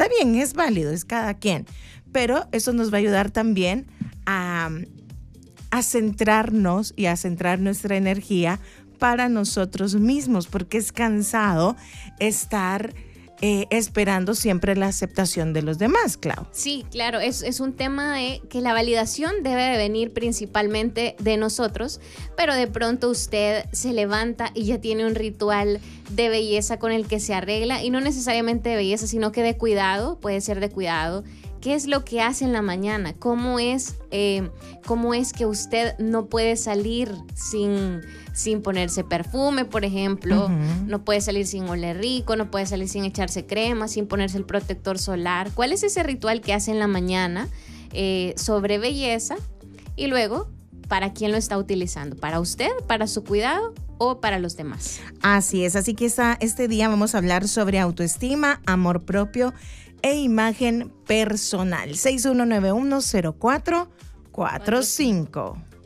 bien, es válido, es cada quien, pero eso nos va a ayudar también a centrarnos y a centrar nuestra energía para nosotros mismos, porque es cansado estar esperando siempre la aceptación de los demás, Clau. Sí, claro, es un tema de que la validación debe de venir principalmente de nosotros, pero de pronto usted se levanta y ya tiene un ritual de belleza con el que se arregla, y no necesariamente de belleza, sino que de cuidado, puede ser de cuidado. ¿Qué es lo que hace en la mañana? ¿Cómo es que usted no puede salir sin ponerse perfume, por ejemplo? Uh-huh. No puede salir sin oler rico, no puede salir sin echarse crema, sin ponerse el protector solar. ¿Cuál es ese ritual que hace en la mañana sobre belleza? Y luego, ¿para quién lo está utilizando? ¿Para usted, para su cuidado o para los demás? Así es, así que este día vamos a hablar sobre autoestima, amor propio e imagen personal. 61910445.